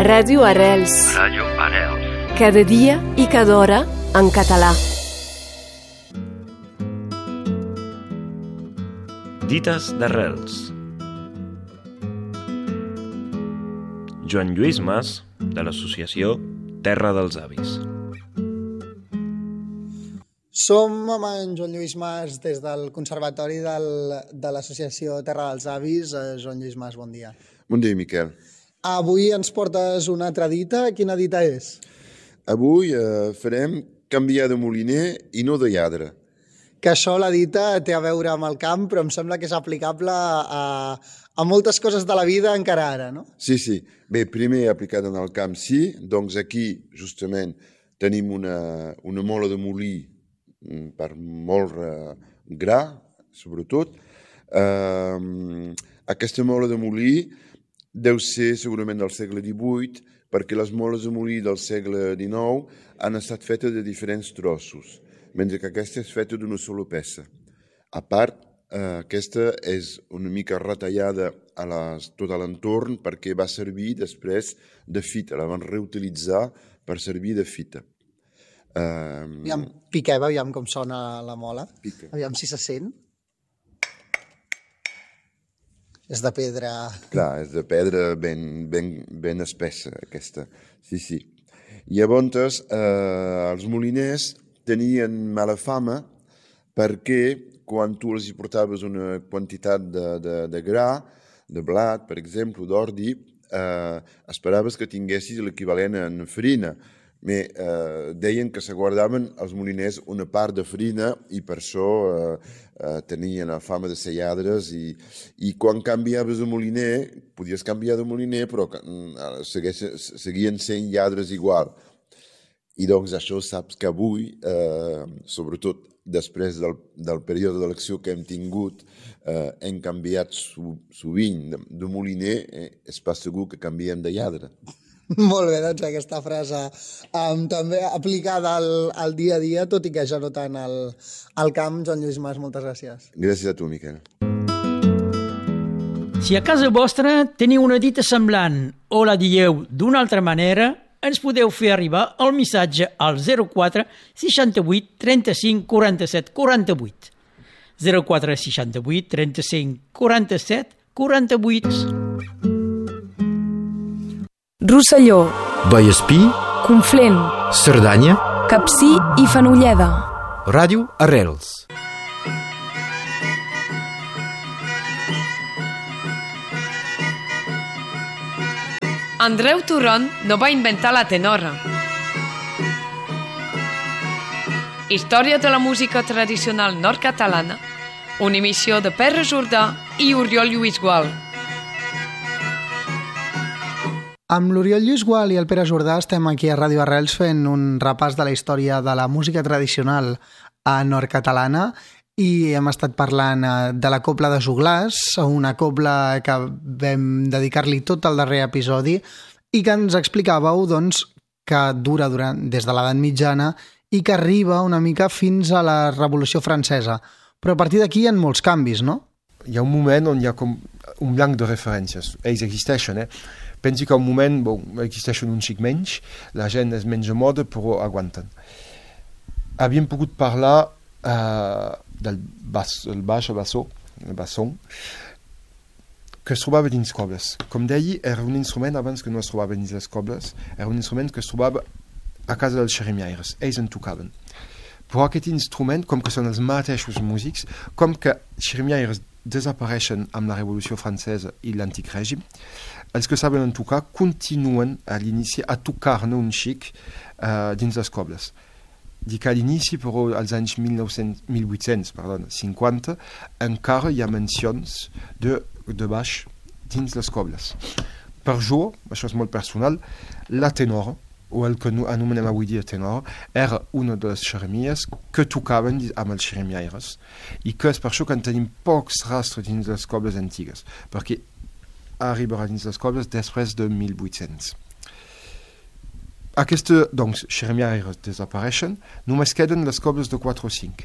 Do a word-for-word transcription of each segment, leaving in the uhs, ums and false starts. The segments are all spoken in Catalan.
Ràdio Arrels. Ràdio Arrels. Cada dia i cada hora en català. Dites d'Arrels. Joan Lluís Mas, de l'associació Terra dels Avis. Som amb en Joan Lluís Mas des del Conservatori del, de l'associació Terra dels Avis. Eh, Joan Lluís Mas, bon dia. Bon dia, Miquel. Avui ens portes una altra dita. Quina dita és? Avui eh, farem canviar de moliner i no de lladre. Que això, la dita, té a veure amb el camp, però em sembla que és aplicable a, a moltes coses de la vida encara ara, no? Sí, sí. Bé, primer aplicat en el camp, sí. Doncs aquí, justament, tenim una, una mola de molí per molt eh, gra, sobretot. Eh, aquesta mola de molí deu ser segurament del segle divuit, perquè les moles de molí del segle dinou han estat fetes de diferents trossos, mentre que aquesta és feta d'una sola peça. A part, eh, aquesta és una mica retallada a les, tot a l'entorn perquè va servir després de fita, la van reutilitzar per servir de fita. Uh, Aviam, piquem, aviam com sona la mola. Pica. Aviam si se sent. És de pedra... Clar, és de pedra ben, ben, ben espessa, aquesta. Sí, sí. Llavors, eh, els moliners tenien mala fama perquè quan tu els hi portaves una quantitat de, de, de gra, de blat, per exemple, d'ordi, eh, esperaves que tinguessis l'equivalent en farina. Bé, eh, deien que se guardaven els moliners una part de farina i per això eh, eh, tenien la fama de ser lladres i, i quan canviaves de moliner, podies canviar de moliner però eh, segueix, seguien sent lladres igual. I doncs això saps que avui, eh, sobretot després del, del període d'elecció que hem tingut, eh, hem canviat su, sovint de, de moliner, eh, és pas segur que canviem de lladre. Molt bé, doncs aquesta frase um, també aplicada al, al dia a dia, tot i que ja no tant al, al camp. Joan Lluís Mas, moltes gràcies. Gràcies a tu, Miquel. Si a casa vostra teniu una dita semblant o la dieu d'una altra manera, ens podeu fer arribar el missatge al zero quatre seixanta-vuit trenta-cinc quaranta-set quaranta-vuit. zero quatre seixanta-vuit trenta-cinc quaranta-set quaranta-vuit. Rosselló, Vallespí, Conflent, Cerdanya, Capcir i Fenolleda. Ràdio Arrels. Andreu Turon no va inventar la tenora. Història de la música tradicional nord-catalana, una emissió de Pere Jordà i Oriol Lluís Gual. Amb l'Oriol Lluís Gual i el Pere Jordà estem aquí a Ràdio Arrels fent un repàs de la història de la música tradicional a nord-catalana i hem estat parlant de la cobla de Joglars, una cobla que vam dedicar-li tot el darrer episodi i que ens explicàveu doncs, que dura durant, des de l'edat mitjana i que arriba una mica fins a la Revolució Francesa. Però a partir d'aquí hi ha molts canvis, no? Hi ha un moment on hi ha com un blanc de referències. Ells existeixen, eh? Pensi que un moment, bon, existeixen un xic menys, la gent és menys de moda, però aguanten. Havíem pogut parlar eh, del bas, el baix a basso, el basson, que es trobava dins cobles. Com deia, era un instrument abans que no es trobava dins les cobles, era un instrument que es trobava a casa dels xerimiaires, ells en tocaven. Però aquest instrument, com que són els mateixos músics, com que xerimiaires desapareixen amb la Revolució Francesa i l'Antic Règim, els que saben tocar continuen a l'inici a tocar-ne un xic uh, dins les cobles. Dic a l'inici, però als anys mil vuit-cents cinquanta encara hi ha mencions de, de baix dins les cobles. Per jo, això és molt personal, la tenora, o el que anomenem avui dia tenora, era una de les xeremies que tocaven amb els xeremiaires i que és per això que en tenim pocs rastres dins les cobles antigues, perquè arribarà dins les cobles després de mil vuit-cents. Aquestes, doncs, xeremiaires desapareixen, només queden les cobles de quatre o cinc.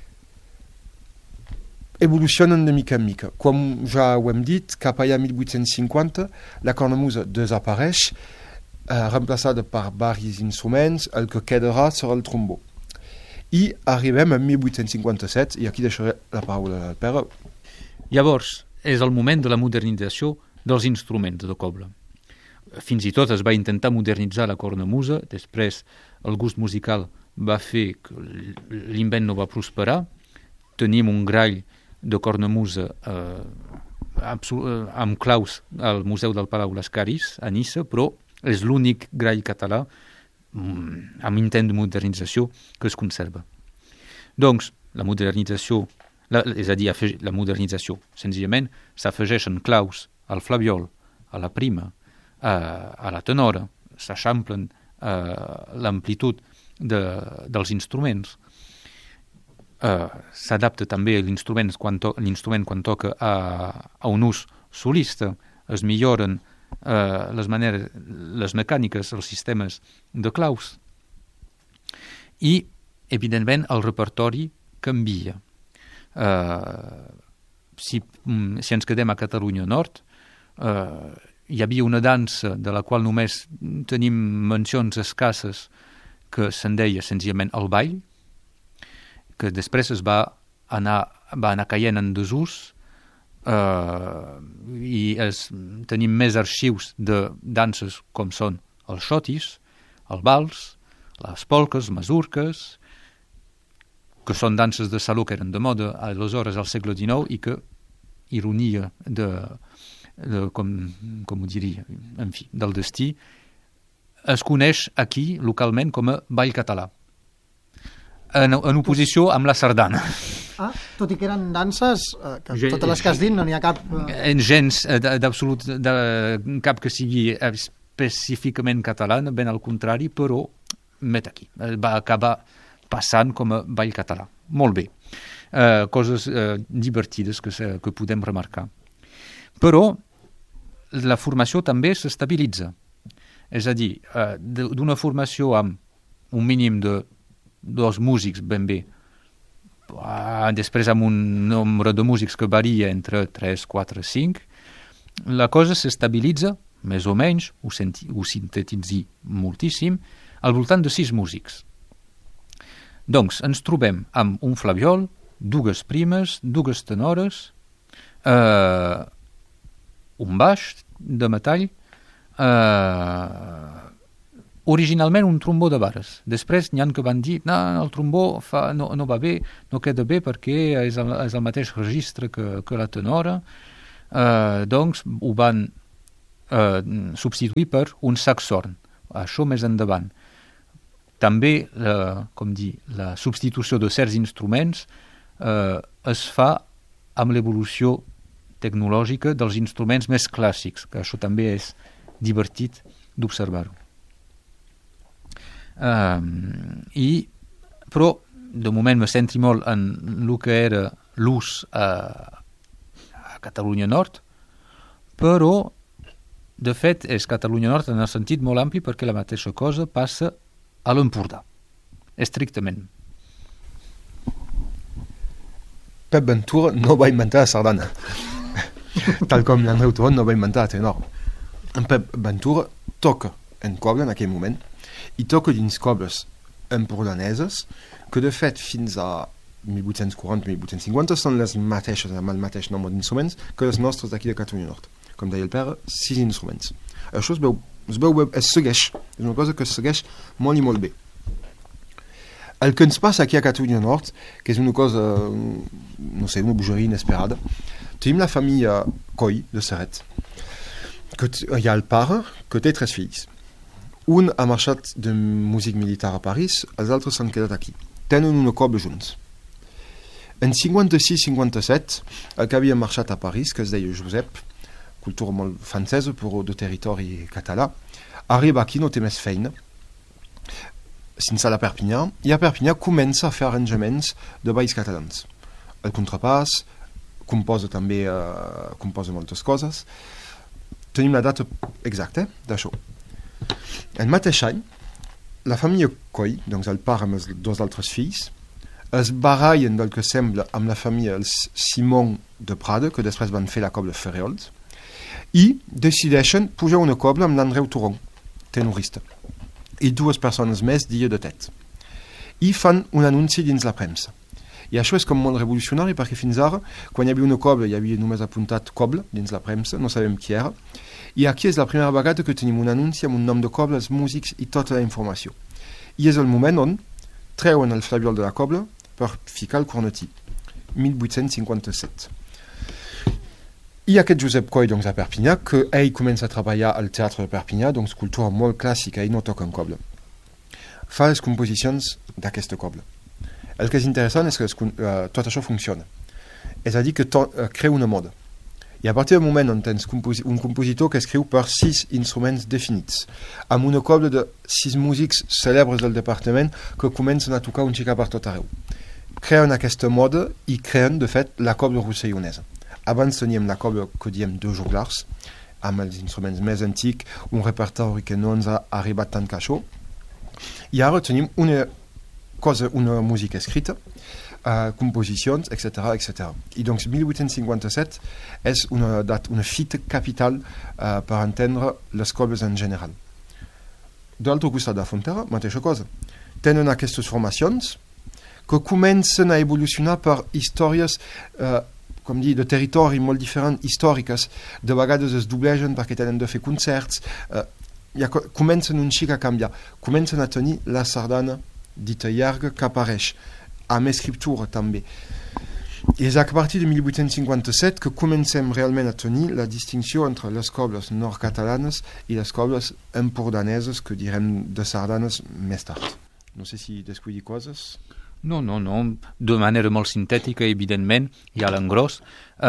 Evolucionen de mica en mica. Com ja ho hem dit, cap allà mil vuit-cents cinquanta, la cornamusa desapareix eh, reemplaçada per diversos instruments, el que quedarà serà el trombó. I arribem a mil vuit-cents cinquanta-set, i aquí deixaré la paraula al Pere. Llavors, és el moment de la modernització dels instruments de cobla. Fins i tot es va intentar modernitzar la cornamusa, després el gust musical va fer que l'invent no va prosperar. Tenim un grall de cornamusa eh, amb claus al Museu del Palau Lascaris, a Niça, però és l'únic grall català amb intent de modernització que es conserva. Doncs, la modernització, la, és a dir, la modernització, senzillament, s'afegeixen claus al flabiol, a la prima, a, a la tenora, s'eixamplen l'amplitud de, dels instruments, uh, s'adapta també l'instrument quan, to, l'instrument quan toca a, a un ús solista, es milloren uh, les maneres, les mecàniques, els sistemes de claus, i, evidentment, el repertori canvia. Uh, si, si ens quedem a Catalunya Nord, uh, hi havia una dansa de la qual només tenim mencions escasses que se'n deia senzillament el ball, que després es va anar, va anar caient en desús, eh, i es, tenim més arxius de danses com són els xotis, el vals, les polques, mazurques, que són danses de saló que eren de moda aleshores al segle dinou i que, ironia de, de com, com ho diria, en fi, del destí, es coneix aquí localment com a ball català, en, en oposició amb la sardana. Ah, tot i que eren danses, eh, que totes les que has dit no n'hi ha cap... Eh... Gens d'absolut, de, cap que sigui específicament catalana, ben al contrari, però met aquí, va acabar passant com a ball català. Molt bé. Eh, coses eh, divertides que, que podem remarcar. Però la formació també s'estabilitza. És a dir, eh, d'una formació amb un mínim de dos músics ben bé, eh, després amb un nombre de músics que varia entre tres, quatre, cinc, la cosa s'estabilitza, més o menys, ho, senti, ho sintetitzi moltíssim, al voltant de sis músics. Doncs ens trobem amb un flabiol, dues primes, dues tenores, eh, un baix de metall, eh, originalment un trombó de vares. Després n'hi ha que van dir no, el trombó fa, no, no va bé, no queda bé perquè és el, és el mateix registre que, que la tenora, eh, doncs ho van eh, substituir per un saxhorn. Això més endavant. També, eh, com dir, la substitució de certs instruments eh, es fa amb l'evolució tecnològica dels instruments més clàssics, que això també és divertit d'observar-ho. Um, i, però, de moment me centri molt en el que era l'ús a, a Catalunya Nord, però, de fet, és Catalunya Nord en el sentit molt ampli perquè la mateixa cosa passa a l'Empordà, estrictament. Pep Ventura no va inventar la sardana, tal com l'Andreu Turon no va inventar la tenor. En Pep Ventura toca en cobla en aquell moment i toca dins cobles empordaneses que de fet fins a mil vuit-cents quaranta mil vuit-cents cinquanta són les mateixes, amb el mateix nombre d'instruments que les nostres d'aquí de Catalunya Nord. Com deia el Pere, sis instruments. Això es veu, es veu, es segueix, és una cosa que es segueix molt i molt bé. El que ens passa aquí a Catalunya Nord, que és una cosa, no sé, una bogeria inesperada, tenim la família Coll de Serret, que hi ha el pare que té tres fills. Un ha marxat de músic militar a París, els altres s'han quedat aquí. Tenen una cobla junts. En cinquanta-sis cinquanta-set, el que havia marxat a París, que es deia Josep, cultura molt francesa, però de territori català, arriba aquí, no té més feina, s'instal·la a Perpinyà, i a Perpinyà comença a fer arranjaments de balls catalans. El contrapàs, composa també uh, composa moltes coses. Tenim la data exacta d'això. El mateix any, la família Coll, doncs el pare amb els dos altres fills, es barallen del que sembla amb la família els Simon de Prada, que després van fer la cobla Ferriols, i decideixen pujar una cobla amb l'Andreu Turon, tenorista, i dues persones més dia de tet. I fan un anunci dins la premsa. I això és com molt revolucionari perquè fins ara, quan hi havia una cobla, hi havia només apuntat cobla dins la premsa, no sabem qui era, i aquí és la primera vegada que tenim un anunci amb un nom de cobla, els músics i tota la informació. I és el moment on treuen el flabiol de la cobla per ficar el cornetí, mil vuit-cents cinquanta-set. I aquest Josep Coll, doncs, a Perpinyà, que ell comença a treballar al Teatre de Perpinyà, doncs cultura molt clàssica, ell no toca en cobla. Fa les composicions d'aquesta cobla. El que és interessant és que uh, tot això funciona. És a dir, que to, uh, crea una moda. I a partir del moment on tens composi un compositor que escriu per sis instruments definits, amb una cobla de sis músics cèlebres del departament que comencen a tocar un xica per tot arreu. Creen aquesta moda i creen, de fet, la cobla rossellonesa. Abans teníem la cobla que diem de joglars, amb els instruments més antics, un repertori que no ens ha arribat tant que això. I ara tenim una cosa, una música escrita, uh, composicions, et cetera, et cetera. I doncs mil vuit-cents cinquanta-set és una, data, una fita capital uh, per entendre les cobles en general. De l'altre costat de la frontera, mateixa cosa. Tenen aquestes formacions que comencen a evolucionar per històries uh, com dir, de territori molt diferents, històriques. De vegades es doblegen perquè tenen de fer concerts. Uh, ja comencen un xic a canviar. Comencen a tenir la sardana dita llarga que apareix, amb escriptura també. I és a partir de mil vuit-cents cinquanta-set que comencem realment a tenir la distinció entre les cobles nord-catalanes i les cobles empordaneses, que direm de sardanes més tard. No sé si descuidi coses. No, no, no. De manera molt sintètica, evidentment, i a l'engròs.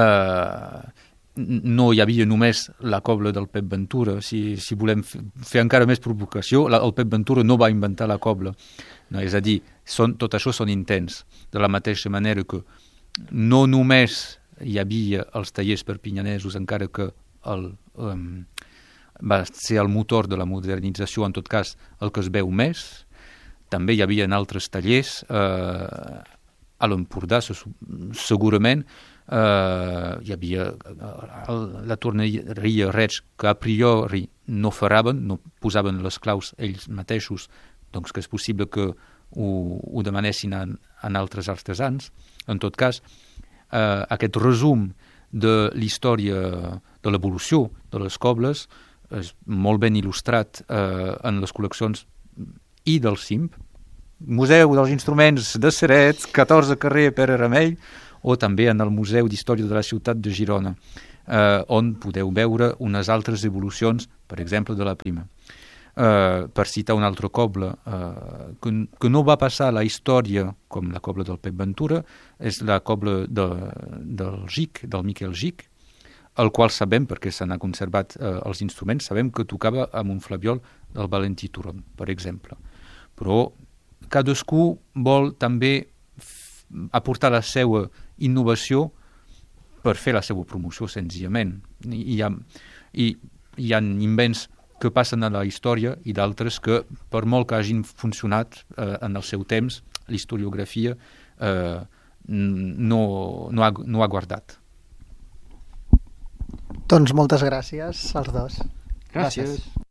Eh, no hi havia només la cobla del Pep Ventura. Si, si volem fer encara més provocació, la, el Pep Ventura no va inventar la cobla. No, és a dir, són, tot això són intents. De la mateixa manera que no només hi havia els tallers perpinyanesos, encara que el, um, va ser el motor de la modernització, en tot cas, el que es veu més. També hi havia altres tallers, eh, a l'Empordà, segurament, eh, hi havia la torneria Reig, que a priori no faraven, no posaven les claus ells mateixos, doncs que és possible que ho, ho demanessin en, en altres artesans. En tot cas, eh, aquest resum de l'història de l'evolució de les cobles és molt ben il·lustrat eh, en les col·leccions i del C I M P, Museu dels Instruments de Ceret, catorze carrer Pere Remell, o també en el Museu d'Història de la Ciutat de Girona, eh, on podeu veure unes altres evolucions, per exemple, de la prima. Uh, per citar una altra cobla uh, que, que no va passar a la història com la cobla del Pep Ventura, és la cobla de, del Gic, del Miquel Gic, el qual sabem, perquè se n'ha conservat uh, els instruments, sabem que tocava amb un flabiol del Valentí Turon, per exemple. Però cadascú vol també aportar la seva innovació per fer la seva promoció, senzillament. I hi ha, i, hi ha invents que passen a la història i d'altres que, per molt que hagin funcionat eh, en el seu temps, l'historiografia eh, no, no, ha, no ha guardat. Doncs moltes gràcies als dos. Gràcies. gràcies.